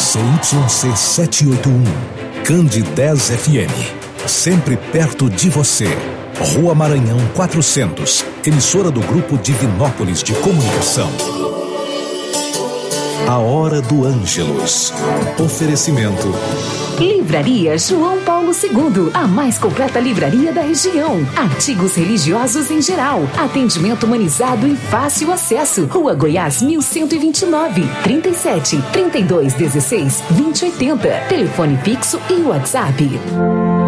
CYC 781, Candidez FM, sempre perto de você. Rua Maranhão 400, emissora do Grupo Divinópolis de Comunicação. A Hora do Ângelus. Oferecimento. Livraria João Paulo II, a mais completa livraria da região. Artigos religiosos em geral. Atendimento humanizado e fácil acesso. Rua Goiás 1129, 37 32 16 2080. Telefone fixo e WhatsApp.